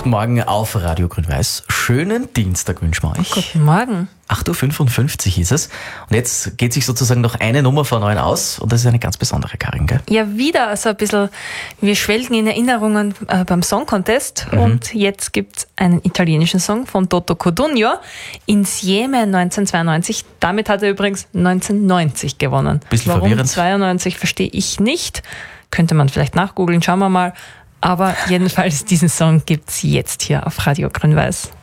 Guten Morgen auf Radio Grün-Weiß. Schönen Dienstag wünschen wir euch. Guten Morgen. 8.55 Uhr ist es. Und jetzt geht sich sozusagen noch eine Nummer von 9 aus. Und das ist eine ganz besondere, Karin, gell? Ja, wieder so ein bisschen, wir schwelgen in Erinnerungen beim Song Contest. Und jetzt gibt's einen italienischen Song von Toto Codugno, Insieme 1992. Damit hat er übrigens 1990 gewonnen. Bisschen Warum verwirrend. 92 verstehe ich nicht. Könnte man vielleicht nachgoogeln, schauen wir mal. Aber jedenfalls, diesen Song gibt's jetzt hier auf Radio Grün-Weiß.